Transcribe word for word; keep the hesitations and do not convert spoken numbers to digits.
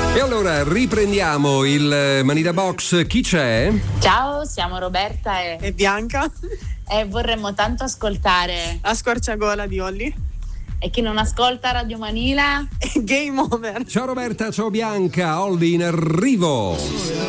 E allora riprendiamo il Manida Box. Chi c'è? Ciao, siamo Roberta e, e Bianca e vorremmo tanto ascoltare A squarciagola di Olly. E chi non ascolta Radio Manila Game over. Ciao Roberta, ciao Bianca, Olly in arrivo.